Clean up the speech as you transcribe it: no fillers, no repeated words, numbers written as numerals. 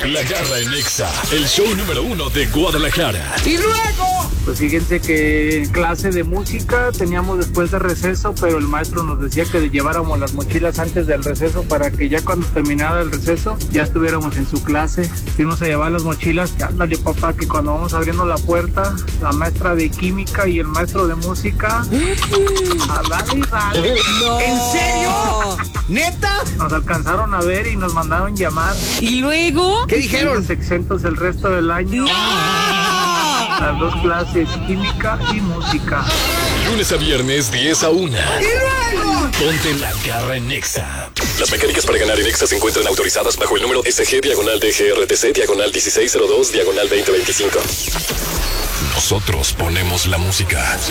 La Garra en Nexa, el show número 1 de Guadalajara. Y luego, pues fíjense que en clase de música teníamos después de receso, pero el maestro nos decía que lleváramos las mochilas antes del receso para que ya cuando terminara el receso ya estuviéramos en su clase. Fuimos a llevar las mochilas, que ándale papá, que cuando vamos abriendo la puerta, la maestra de química y el maestro de música, a darle y darle. no. ¿En serio? ¿Neta? Nos alcanzaron a ver y nos mandaron llamar. ¿Y luego? ¿Qué dijeron? Estuvimos exentos el resto del año. Las dos clases, química y música. Lunes a viernes, 10 a 1. ¡Y luego! Ponte La Garra en Nexa. Las mecánicas para ganar en Nexa se encuentran autorizadas bajo el número SG/DGRTC /1602/2025. Nosotros ponemos la música.